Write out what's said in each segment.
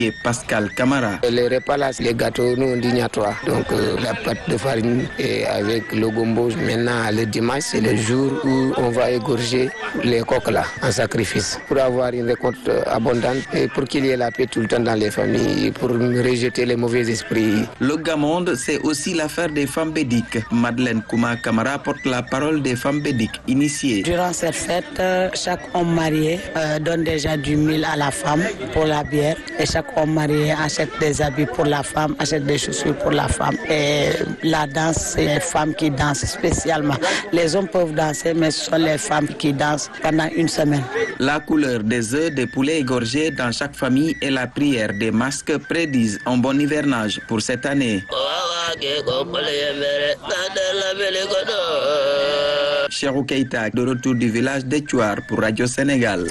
Et Pascal Camara. Les repas là, les gâteaux, nous on dit niatois. Donc la pâte de farine et avec le gombo. Maintenant, le dimanche, c'est le jour où on va égorger les coqs là en sacrifice pour avoir une récolte abondante et pour qu'il y ait la paix tout le temps dans les familles et pour rejeter les mauvais esprits. Le Gamonde, c'est aussi l'affaire des femmes bédiques. Madeleine Kouma Camara porte la parole des femmes bédiques initiées. Durant cette fête, chaque homme marié donne déjà du mil à la femme pour la bière et chaque homme marié achète des habits pour la femme, achète des chaussures pour la femme. Et la danse, c'est les femmes qui dansent spécialement. Les hommes peuvent danser, mais ce sont les femmes qui dansent pendant une semaine. La couleur des œufs des poulets égorgés dans chaque famille et la prière des masques prédisent un bon hivernage pour cette année. Cheikhou Keita, de retour du village d'Étuar pour Radio Sénégal.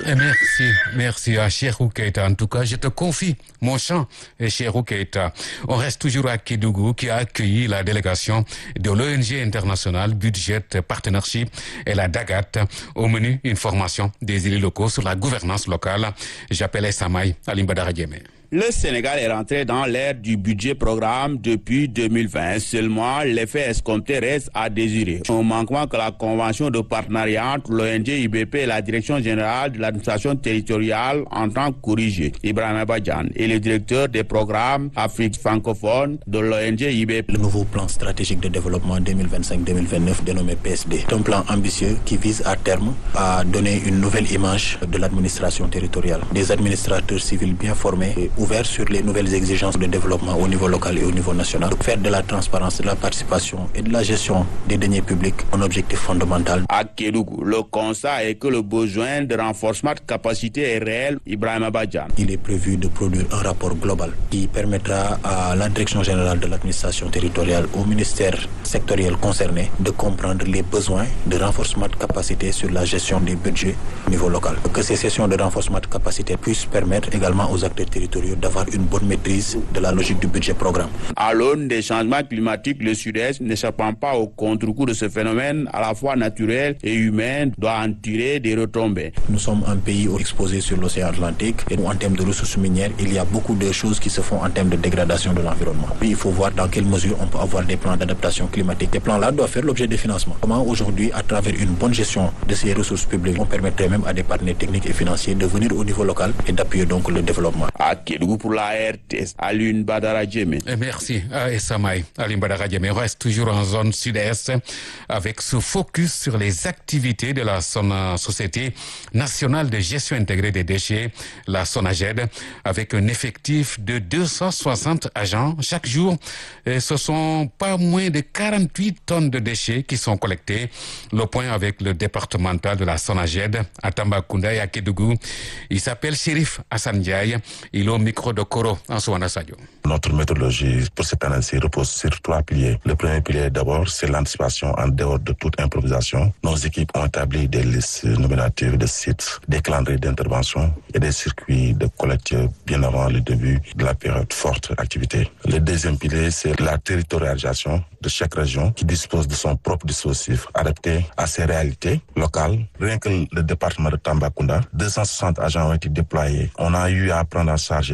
Merci à Cheikhou Keita. En tout cas, je te confie mon chant, Cheikhou Keita. On reste toujours à Kédougou qui a accueilli la délégation de l'ONG internationale Budget Partnership et la DAGAT. Au menu, une formation des élus locaux sur la gouvernance locale. J'appelle Samaï Alimbadara Djemé. Le Sénégal est rentré dans l'ère du budget programme depuis 2020. Seulement, l'effet escompté reste à désirer. Au manquement que la convention de partenariat entre l'ONG IBP et la Direction générale de l'administration territoriale entend corriger. Ibrahim Badjan est le directeur des programmes Afrique francophone de l'ONG IBP. Le nouveau plan stratégique de développement 2025-2029 dénommé PSD. C'est un plan ambitieux qui vise à terme à donner une nouvelle image de l'administration territoriale. Des administrateurs civils bien formés et ouverts sur les nouvelles exigences de développement au niveau local et au niveau national. Faire de la transparence, de la participation et de la gestion des deniers publics un objectif fondamental. À Kédougou, le constat est que le besoin de renforcement de capacité est réel. Ibrahim Badjan. Il est prévu de produire un rapport global qui permettra à la Direction générale de l'administration territoriale, au ministère sectoriel concerné, de comprendre les besoins de renforcement de capacité sur la gestion des budgets au niveau local. Que ces sessions de renforcement de capacité puissent permettre également aux acteurs territoriaux d'avoir une bonne maîtrise de la logique du budget programme. À l'aune des changements climatiques, le Sud-Est, n'échappant pas au contre-coup de ce phénomène à la fois naturel et humain, doit en tirer des retombées. Nous sommes un pays exposé sur l'océan Atlantique et en termes de ressources minières, il y a beaucoup de choses qui se font en termes de dégradation de l'environnement. Puis il faut voir dans quelle mesure on peut avoir des plans d'adaptation climatique. Ces plans-là doivent faire l'objet de financement. Comment aujourd'hui, à travers une bonne gestion de ces ressources publiques, on permettrait même à des partenaires techniques et financiers de venir au niveau local et d'appuyer donc le développement. Pour la RTS, Alioune Badara Djemé. Merci à Essamaï Alioune Badara Djemé. On reste toujours en zone sud-est avec ce focus sur les activités de la Société nationale de gestion intégrée des déchets, la SONAGED, avec un effectif de 260 agents chaque jour. Et ce sont pas moins de 48 tonnes de déchets qui sont collectés. Le point avec le départemental de la SONAGED à Tambacounda et à Kédougou. Il s'appelle Chérif Hassan Ndiaye. Il est au micro de Koro en Souana Sadio. Notre méthodologie pour cette année-ci repose sur 3 piliers. Le premier pilier d'abord, c'est l'anticipation en dehors de toute improvisation. Nos équipes ont établi des listes nominatives de sites, des calendriers d'intervention et des circuits de collecte bien avant le début de la période forte activité. Le deuxième pilier, c'est la territorialisation de chaque région qui dispose de son propre dispositif adapté à ses réalités locales. Rien que le département de Tambacounda, 260 agents ont été déployés. On a eu à prendre en charge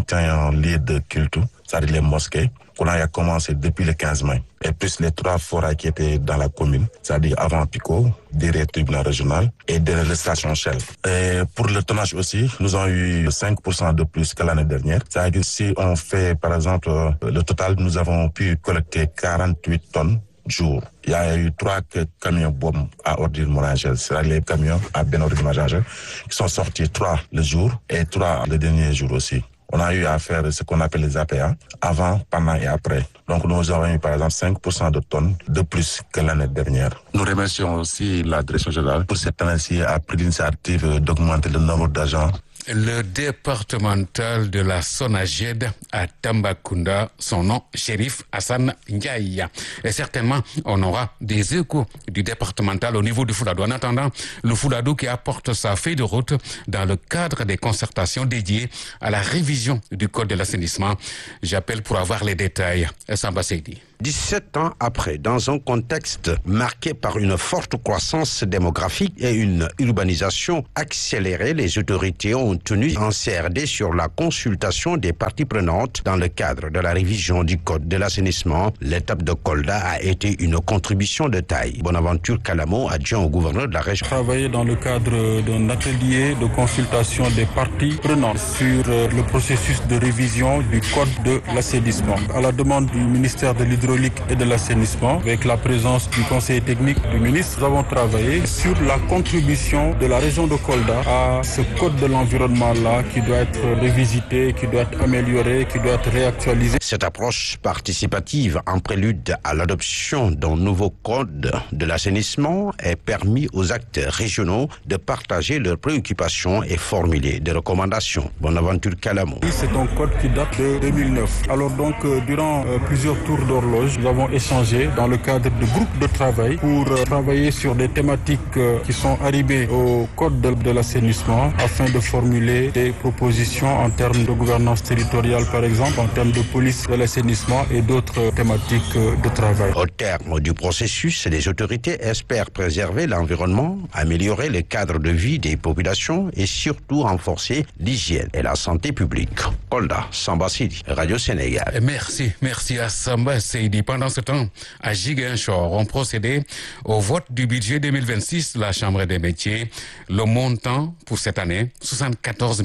51 lieux de culte, c'est-à-dire les mosquées, qu'on a commencé depuis le 15 mai. Et plus les 3 forêts qui étaient dans la commune, c'est-à-dire avant Pico, derrière le tribunal régional et derrière la station Shell. Et pour le tonnage aussi, nous avons eu 5% de plus que l'année dernière. C'est-à-dire que si on fait, par exemple, le total, nous avons pu collecter 48 tonnes jour. Il y a eu 3 camions bombes à ordures ménagères, c'est-à-dire les camions à ben ordures ménagères, qui sont sortis 3 le jour et 3 le dernier jour aussi. On a eu à faire ce qu'on appelle les APA, avant, pendant et après. Donc nous avons eu par exemple 5% de tonnes de plus que l'année dernière. Nous remercions aussi la Direction générale pour cette année-ci a pris l'initiative d'augmenter le nombre d'agents. Le départemental de la SONAGED à Tambacounda, son nom, Chérif Hassan Ndiaye. Et certainement, on aura des échos du départemental au niveau du Fouladou. En attendant, le Fouladou qui apporte sa feuille de route dans le cadre des concertations dédiées à la révision du code de l'assainissement. J'appelle pour avoir les détails. Samba Seydi. 17 ans après, dans un contexte marqué par une forte croissance démographique et une urbanisation accélérée, les autorités ont tenu un CRD sur la consultation des parties prenantes dans le cadre de la révision du code de l'assainissement. L'étape de Kolda a été une contribution de taille. Bonaventure Kalamo, adjoint au gouverneur de la région. Travailler dans le cadre d'un atelier de consultation des parties prenantes sur le processus de révision du code de l'assainissement. À la demande du ministère de l'Hydraulique et de l'Assainissement, avec la présence du conseil technique du ministre, nous avons travaillé sur la contribution de la région de Kolda à ce code de l'environnement-là qui doit être revisité, qui doit être amélioré, qui doit être réactualisé. Cette approche participative en prélude à l'adoption d'un nouveau code de l'assainissement est permis aux acteurs régionaux de partager leurs préoccupations et formuler des recommandations. Bonaventure Kalamo. C'est un code qui date de 2009. Alors donc, durant plusieurs tours d'horloge, nous avons échangé dans le cadre de groupes de travail pour travailler sur des thématiques qui sont arrivées au code de l'assainissement afin de formuler des propositions en termes de gouvernance territoriale, par exemple, en termes de police de l'assainissement et d'autres thématiques de travail. Au terme du processus, les autorités espèrent préserver l'environnement, améliorer le cadre de vie des populations et surtout renforcer l'hygiène et la santé publique. Kolda, Samba Sidi, Radio Sénégal. Merci à Samba Sidi. Pendant ce temps, à Ziguinchor, on procédait au vote du budget 2026 de la Chambre des métiers. Le montant pour cette année, 74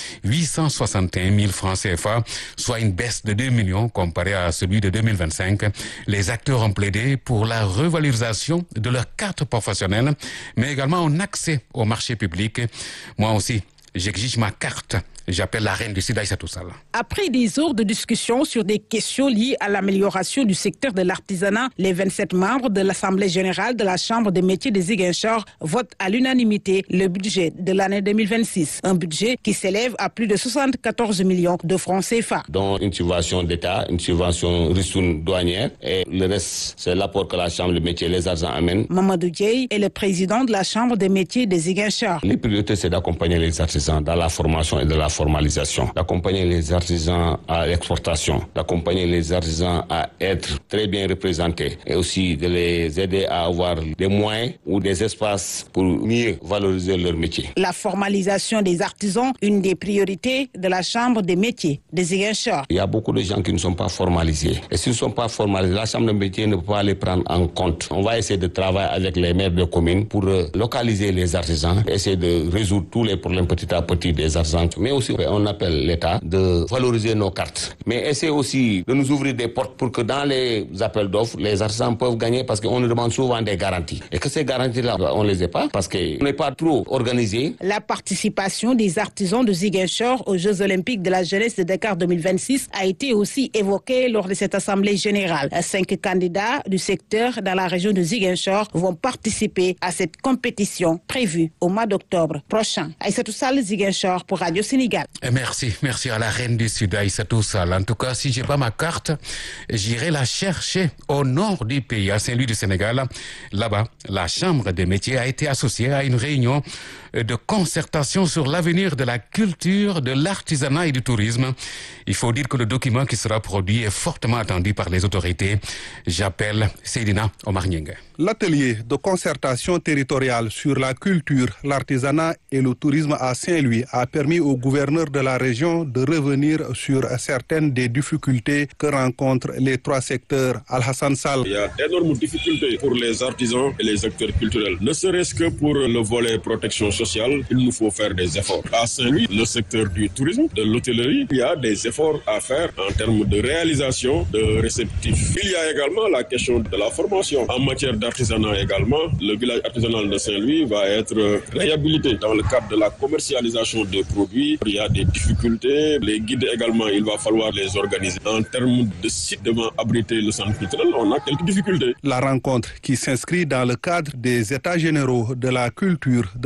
861 000 francs CFA, soit une baisse de 2 millions comparé à celui de 2025. Les acteurs ont plaidé pour la revalorisation de leur carte professionnelle, mais également un accès au marché public. Moi aussi, j'exige ma carte. J'appelle la reine du Sida Aïssatou Sall. Après des heures de discussion sur des questions liées à l'amélioration du secteur de l'artisanat, les 27 membres de l'Assemblée générale de la Chambre des métiers de Ziguinchor votent à l'unanimité le budget de l'année 2026. Un budget qui s'élève à plus de 74 millions de francs CFA. Dont une subvention d'État, une subvention ristourne douanière et le reste, c'est l'apport que la Chambre des métiers et les artisans amènent. Mamadou Dieye est le président de la Chambre des métiers de Ziguinchor. Les priorités, c'est d'accompagner les artisans dans la formation et de la formalisation, d'accompagner les artisans à l'exportation, d'accompagner les artisans à être très bien représentés et aussi de les aider à avoir des moyens ou des espaces pour mieux valoriser leur métier. La formalisation des artisans, une des priorités de la Chambre des métiers de Ziguinchor. Il y a beaucoup de gens qui ne sont pas formalisés. Et s'ils ne sont pas formalisés, la Chambre des métiers ne peut pas les prendre en compte. On va essayer de travailler avec les maires de communes pour localiser les artisans, essayer de résoudre tous les problèmes petit à petit des artisans. Mais aussi, on appelle l'État de valoriser nos cartes. Mais essayer aussi de nous ouvrir des portes pour que dans les appels d'offres, les artisans peuvent gagner parce qu'on nous demande souvent des garanties. Et que ces garanties-là, on ne les ait pas parce qu'on n'est pas trop organisé. La participation des artisans de Ziguinchor aux Jeux Olympiques de la jeunesse de Dakar 2026 a été aussi évoquée lors de cette Assemblée générale. 5 candidats du secteur dans la région de Ziguinchor vont participer à cette compétition prévue au mois d'octobre prochain. Aïssatou Sall, Ziguinchor pour Radio Sénégal. Merci à la reine du Sud, Aïssatou Sall. En tout cas, si j'ai pas ma carte, j'irai la chercher au nord du pays, à Saint-Louis du Sénégal. Là-bas, la Chambre des métiers a été associée à une réunion de concertation sur l'avenir de la culture, de l'artisanat et du tourisme. Il faut dire que le document qui sera produit est fortement attendu par les autorités. J'appelle Seydina Omar Nyingue. L'atelier de concertation territoriale sur la culture, l'artisanat et le tourisme à Saint-Louis a permis au gouverneur de la région de revenir sur certaines des difficultés que rencontrent les 3 secteurs. Al-Hassan Sall. Il y a d'énormes difficultés pour les artisans et les acteurs culturels. Ne serait-ce que pour le volet protection sociale, il nous faut faire des efforts. À Saint-Louis, le secteur du tourisme, de l'hôtellerie, il y a des efforts à faire en termes de réalisation de réceptifs. Il y a également la question de la formation. En matière d'artisanat également, le village artisanal de Saint-Louis va être réhabilité dans le cadre de la commercialisation des produits. Il y a des difficultés. Les guides également, il va falloir les organiser. En termes de sites devant abriter le centre culturel, on a quelques difficultés. La rencontre qui s'inscrit dans le cadre des États généraux de la culture, de l'artisanat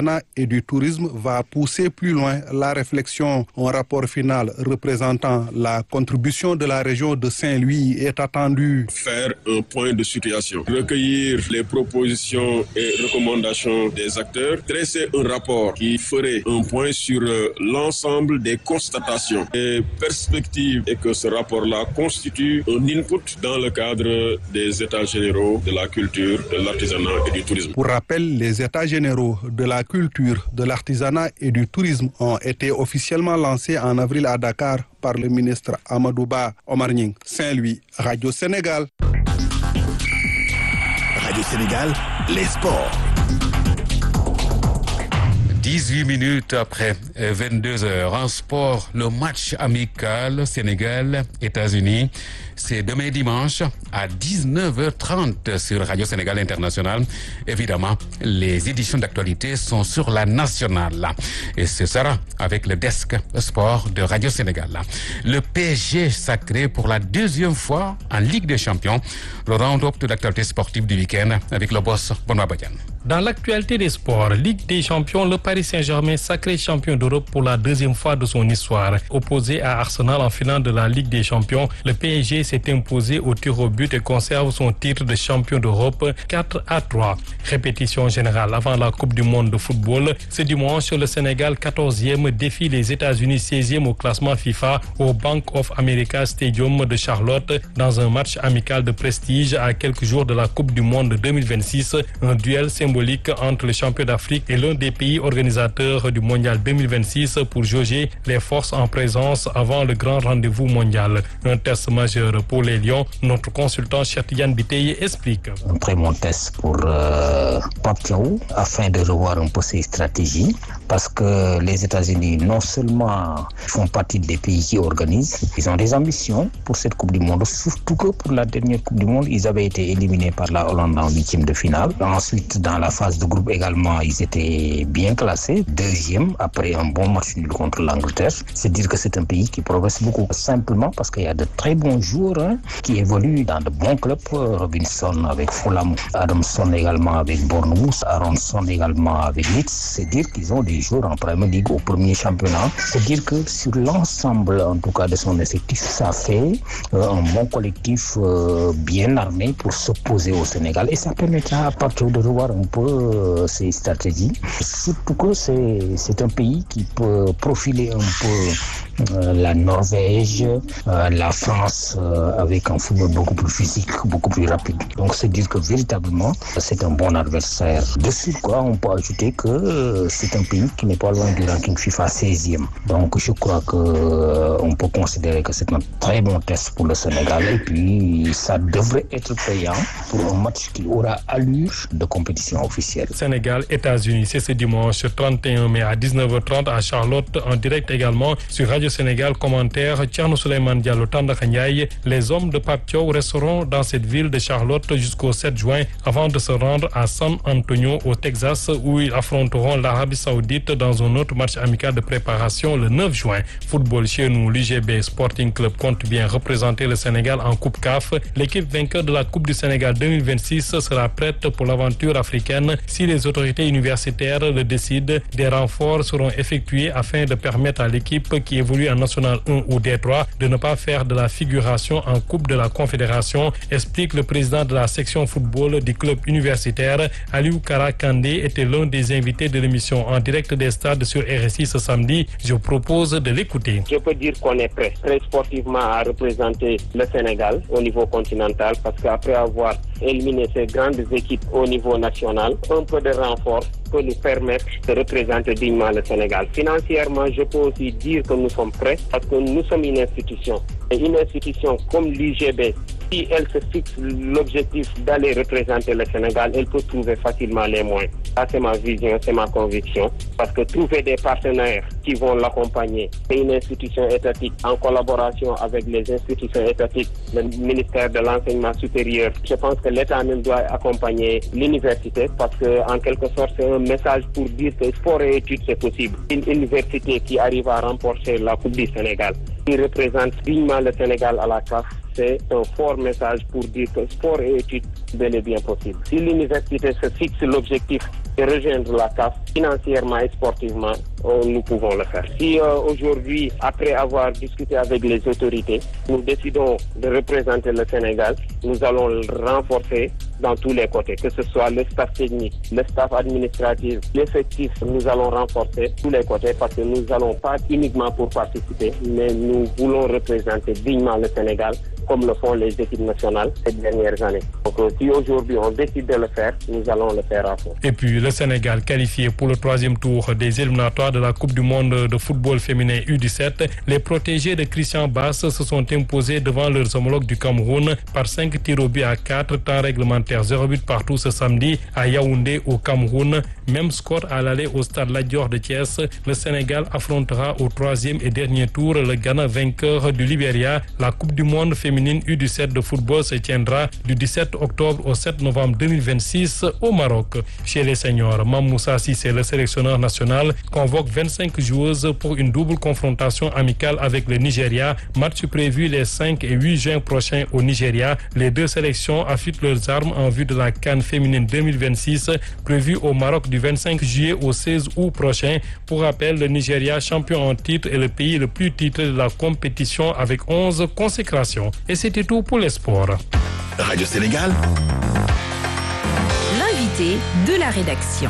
l'artisanat et du tourisme va pousser plus loin la réflexion. Un rapport final représentant la contribution de la région de Saint-Louis est attendu. Faire un point de situation, recueillir les propositions et recommandations des acteurs, dresser un rapport qui ferait un point sur l'ensemble des constatations et perspectives et que ce rapport-là constitue un input dans le cadre des états généraux de la culture, de l'artisanat et du tourisme. Pour rappel, les états généraux de la culture, de l'artisanat et du tourisme ont été officiellement lancés en avril à Dakar par le ministre Amadou Ba. Omar Nying, Saint-Louis, Radio Sénégal. Radio Sénégal, les sports. 18 minutes après 22h en sport, le match amical Sénégal-États-Unis, c'est demain dimanche à 19h30 sur Radio Sénégal International. Évidemment, les éditions d'actualité sont sur la nationale. Et ce sera avec le desk sport de Radio Sénégal. Le PSG sacré pour la deuxième fois en Ligue des Champions. Le round-up de l'actualité sportive du week-end avec le boss Benoît Badian. Dans l'actualité des sports, Ligue des Champions, le Paris Saint-Germain sacré champion d'Europe pour la deuxième fois de son histoire. Opposé à Arsenal en finale de la Ligue des Champions, le PSG s'est imposé au tir au but et conserve son titre de champion d'Europe 4-3. Répétition générale avant la Coupe du monde de football. Ce dimanche, le Sénégal 14e défie les États-Unis 16e au classement FIFA au Bank of America Stadium de Charlotte dans un match amical de prestige à quelques jours de la Coupe du monde 2026. Un duel symbolique entre le champion d'Afrique et l'un des pays organisateurs du mondial 2026 pour jauger les forces en présence avant le grand rendez-vous mondial. Un test majeur pour les Lions. Notre consultant Cheikh Biteye explique. Un très bon test pour Pape Thiaw afin de revoir un peu ses stratégies parce que les États-Unis non seulement font partie des pays qui organisent, ils ont des ambitions pour cette Coupe du Monde, surtout que pour la dernière Coupe du Monde, ils avaient été éliminés par la Hollande en 8e de finale. Ensuite, dans la phase de groupe également, ils étaient bien classés, deuxième après un bon match nul contre l'Angleterre. C'est dire que c'est un pays qui progresse beaucoup simplement parce qu'il y a de très bons joueurs qui évoluent dans de bons clubs. Robinson avec Fulham, Adamson également avec Bournemouth, Aronson également avec Leeds. C'est dire qu'ils ont des joueurs en Premier League au premier championnat. C'est dire que sur l'ensemble, en tout cas de son effectif, ça fait un bon collectif bien armé pour s'opposer au Sénégal et ça permettra à partir de revoir un peu ses stratégies. Surtout que c'est un pays qui peut profiler un peu la Norvège, la France avec un football beaucoup plus physique, beaucoup plus rapide. Donc c'est dire que véritablement c'est un bon adversaire. De surcroît, on peut ajouter que c'est un pays qui n'est pas loin du ranking FIFA 16e. Donc je crois qu'on peut considérer que c'est un très bon test pour le Sénégal et puis ça devrait être payant pour un match qui aura allure de compétition officielle. Sénégal, États-Unis, c'est ce dimanche 31 mai à 19h30 à Charlotte, en direct également sur Radio Sénégal. Commentaire Thierno Souleymane Diallo Tandakha Ndiaye. Les hommes de Pape Thiaw resteront dans cette ville de Charlotte jusqu'au 7 juin avant de se rendre à San Antonio au Texas où ils affronteront l'Arabie Saoudite dans un autre match amical de préparation le 9 juin. Football chez nous, l'UGB Sporting Club compte bien représenter le Sénégal en Coupe CAF. L'équipe vainqueur de la Coupe du Sénégal 2026 sera prête pour l'aventure africaine si les autorités universitaires le décident. Des renforts seront effectués afin de permettre à l'équipe qui évolue en National 1 ou D3 de ne pas faire de la figuration en Coupe de la Confédération, explique le président de la section football du club universitaire. Aliou Kara Kandé était l'un des invités de l'émission en direct des stades sur RSI ce samedi. Je propose de l'écouter. Je peux dire qu'on est prêt, très sportivement, à représenter le Sénégal au niveau continental parce qu'après avoir éliminé ces grandes équipes au niveau national, un peu de renfort peut nous permettre de représenter dignement le Sénégal. Financièrement, je peux aussi dire que nous sommes prêts parce que nous sommes une institution. Et une institution comme l'UGB, si elle se fixe l'objectif d'aller représenter le Sénégal, elle peut trouver facilement les moyens. Ça, c'est ma vision, c'est ma conviction. Parce que trouver des partenaires qui vont l'accompagner, c'est une institution étatique en collaboration avec les institutions étatiques, le ministère de l'Enseignement supérieur. Je pense que l'État même doit accompagner l'université parce que, en quelque sorte, c'est un message pour dire que sport et études, c'est possible. Une université qui arrive à remporter la Coupe du Sénégal, qui représente dignement le Sénégal à la CAF, c'est un fort message pour dire que sport et études, bel et bien possible. Si l'université se fixe l'objectif et rejoindre la CAF financièrement et sportivement, nous pouvons le faire. Si aujourd'hui, après avoir discuté avec les autorités, nous décidons de représenter le Sénégal, nous allons le renforcer dans tous les côtés, que ce soit le staff technique, le staff administratif, l'effectif, nous allons renforcer tous les côtés parce que nous n'allons pas uniquement pour participer, mais nous voulons représenter dignement le Sénégal comme le font les équipes nationales ces dernières années. Donc si aujourd'hui on décide de le faire, nous allons le faire à fond. Et puis le Sénégal qualifié pour le 3e tour des éliminatoires de la Coupe du monde de football féminin U17, les protégés de Christian Basse se sont imposés devant leurs homologues du Cameroun par 5 tirs au but à 4, temps réglementaire 0 but partout ce samedi à Yaoundé au Cameroun. Même score à l'aller au stade Lat Dior de Thiès. Le Sénégal affrontera au 3e et dernier tour le Ghana vainqueur du Libéria. La Coupe du monde féminine U17 de football se tiendra du 17 octobre au 7 novembre 2026 au Maroc. Chez les seniors, Mamoussa Sissé, le sélectionneur national, convoque 25 joueuses pour une double confrontation amicale avec le Nigeria. Match prévu les 5 et 8 juin prochains au Nigeria. Les deux sélections affûtent leurs armes en vue de la CAN féminine 2026 prévue au Maroc du 25 juillet au 16 août prochain. Pour rappel, le Nigeria, champion en titre, est le pays le plus titré de la compétition avec 11 consécrations. Et c'était tout pour les sports. Radio Sénégal. L'invité de la rédaction.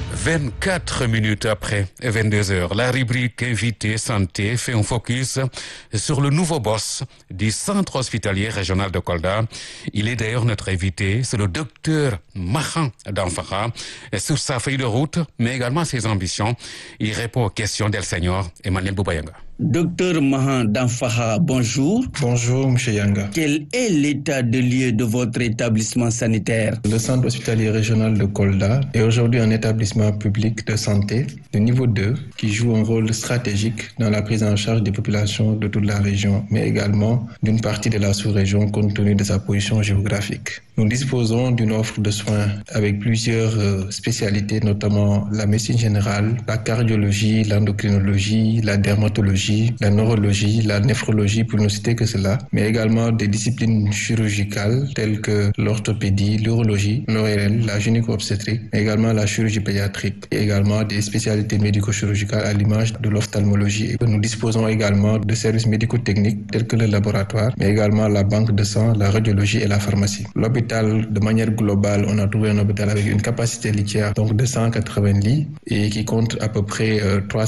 24 minutes après 22h, la rubrique Invité Santé fait un focus sur le nouveau boss du centre hospitalier régional de Kolda. Il est d'ailleurs notre invité, c'est le docteur Mahan Danfakha. Sur sa feuille de route, mais également ses ambitions, il répond aux questions d'El Senior Emmanuel Boubayanga. Docteur Mahan Danfakha, bonjour. Bonjour, M. Yanga. Quel est l'état de lieu de votre établissement sanitaire? Le centre hospitalier régional de Kolda est aujourd'hui un établissement public de santé de niveau 2 qui joue un rôle stratégique dans la prise en charge des populations de toute la région, mais également d'une partie de la sous-région compte tenu de sa position géographique. Nous disposons d'une offre de soins avec plusieurs spécialités, notamment la médecine générale, la cardiologie, l'endocrinologie, la dermatologie, la neurologie, la néphrologie, pour ne citer que cela, mais également des disciplines chirurgicales telles que l'orthopédie, l'urologie, l'ORL, la gynéco-obstétrique, mais également la chirurgie pédiatrique, et également des spécialités médico-chirurgicales à l'image de l'ophtalmologie. Nous disposons également de services médico-techniques tels que le laboratoire, mais également la banque de sang, la radiologie et la pharmacie. De manière globale, on a trouvé un hôpital avec une capacité litière donc de 180 lits et qui compte à peu près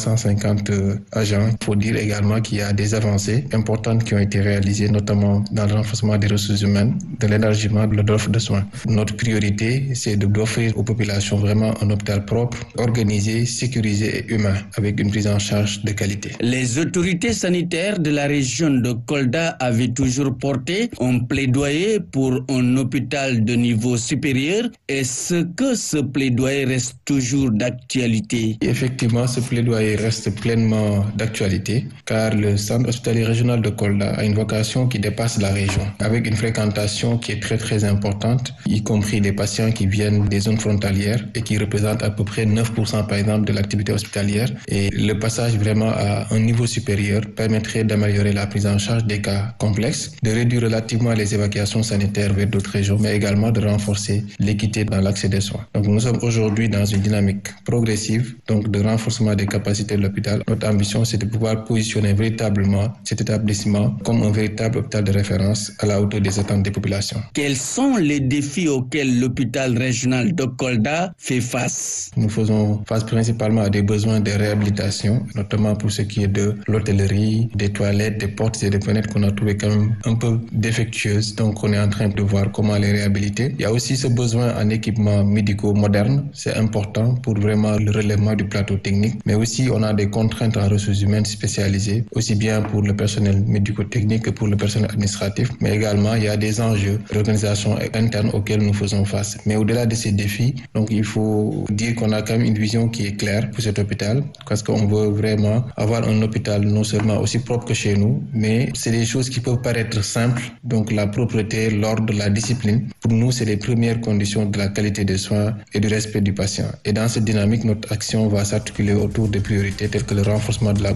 350 agents. Il faut dire également qu'il y a des avancées importantes qui ont été réalisées, notamment dans le renforcement des ressources humaines, de l'élargissement de l'offre de soins. Notre priorité, c'est d'offrir aux populations vraiment un hôpital propre, organisé, sécurisé et humain, avec une prise en charge de qualité. Les autorités sanitaires de la région de Kolda avaient toujours porté un plaidoyer pour un hôpital de niveau supérieur. Est-ce que ce plaidoyer reste toujours d'actualité? Effectivement, ce plaidoyer reste pleinement d'actualité car le centre hospitalier régional de Kolda a une vocation qui dépasse la région avec une fréquentation qui est très importante, y compris des patients qui viennent des zones frontalières et qui représentent à peu près 9% par exemple de l'activité hospitalière. Et le passage vraiment à un niveau supérieur permettrait d'améliorer la prise en charge des cas complexes, de réduire relativement les évacuations sanitaires vers d'autres régions, mais également de renforcer l'équité dans l'accès des soins. Donc nous sommes aujourd'hui dans une dynamique progressive donc de renforcement des capacités de l'hôpital. Notre ambition, c'est de pouvoir positionner véritablement cet établissement comme un véritable hôpital de référence à la hauteur des attentes des populations. Quels sont les défis auxquels l'hôpital régional de Kolda fait face? Nous faisons face principalement à des besoins de réhabilitation, notamment pour ce qui est de l'hôtellerie, des toilettes, des portes et des fenêtres qu'on a trouvées quand même un peu défectueuses. Donc on est en train de voir comment les réhabiliter. Il y a aussi ce besoin en équipements médicaux modernes. C'est important pour vraiment le relèvement du plateau technique. Mais aussi, on a des contraintes en ressources humaines spécialisées, aussi bien pour le personnel médico-technique que pour le personnel administratif. Mais également, il y a des enjeux d'organisation interne auxquels nous faisons face. Mais au-delà de ces défis, donc il faut dire qu'on a quand même une vision qui est claire pour cet hôpital, parce qu'on veut vraiment avoir un hôpital non seulement aussi propre que chez nous, mais c'est des choses qui peuvent paraître simples. Donc la propreté, l'ordre, la discipline, pour nous, c'est les premières conditions de la qualité des soins et du respect du patient. Et dans cette dynamique, notre action va s'articuler autour des priorités telles que le renforcement de la gouvernance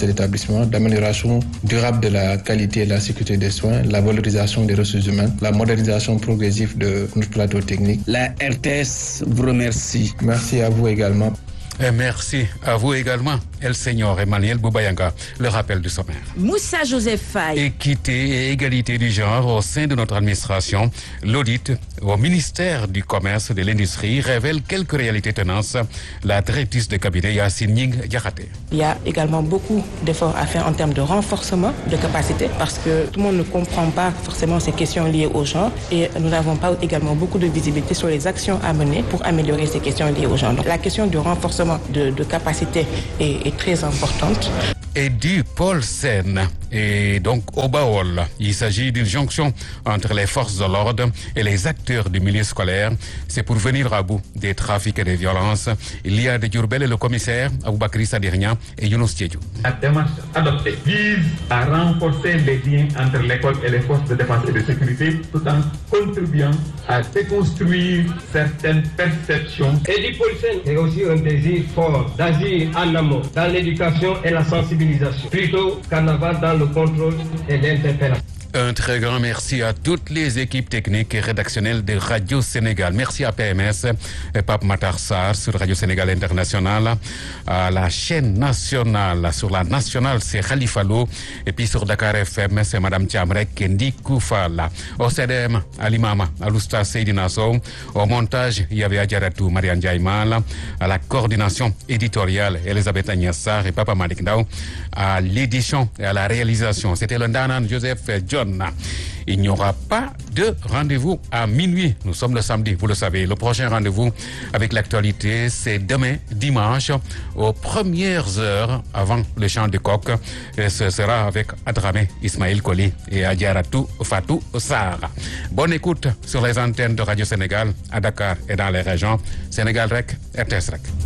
de l'établissement, d'amélioration durable de la qualité et de la sécurité des soins, la valorisation des ressources humaines, la modernisation progressive de notre plateau technique. La RTS vous remercie. Merci à vous également. Et merci à vous également, El Señor Emmanuel Boubayanga. Le rappel du sommaire. Moussa Joseph Faye. Équité et égalité du genre au sein de notre administration. L'audit au ministère du Commerce et de l'Industrie révèle quelques réalités tenances. La directrice de cabinet Yacine Ning Diakhaté. Il y a également beaucoup d'efforts à faire en termes de renforcement de capacité parce que tout le monde ne comprend pas forcément ces questions liées au genre et nous n'avons pas également beaucoup de visibilité sur les actions à mener pour améliorer ces questions liées au genre. Donc, la question du renforcement de capacité est très importante. Et du Paul Sen et donc au Baol. Il s'agit d'une jonction entre les forces de l'ordre et les acteurs du milieu scolaire. C'est pour venir à bout des trafics et des violences. Il y a de Diourbel et le commissaire Aboubakry Sadirnia et Younous Diédhiou. La démarche adoptée vise à renforcer les liens entre l'école et les forces de défense et de sécurité tout en contribuant à déconstruire certaines perceptions. Et du Paul Sen, c'est aussi un désir fort d'agir en amont dans l'éducation et la sensibilisation. Plutôt qu'en avant dans le contrôle et l'interpellation. Un très grand merci à toutes les équipes techniques et rédactionnelles de Radio Sénégal. Merci à PMS et Pape Matar Sarr sur Radio Sénégal International. À la chaîne nationale, sur la nationale, c'est Khalifa Lo. Et puis sur Dakar FM, c'est Madame Tiamrek Kendi Koufala. Au CDM, à l'imama, à l'Oustaz Seydina Sow. Au montage, il y avait Adjaratou Marianne Diaïmal. À la coordination éditoriale, Elisabeth Agnassar et Papa Malik Ndao. À l'édition et à la réalisation, c'était le Danan Joseph John. Il n'y aura pas de rendez-vous à minuit. Nous sommes le samedi, vous le savez. Le prochain rendez-vous avec l'actualité, c'est demain, dimanche, aux premières heures avant le chant du coq. Et ce sera avec Adramé Ismaël Koli et Adjaratou Fatou Sarr. Bonne écoute sur les antennes de Radio Sénégal à Dakar et dans les régions. Sénégal Rec, RTS Rec.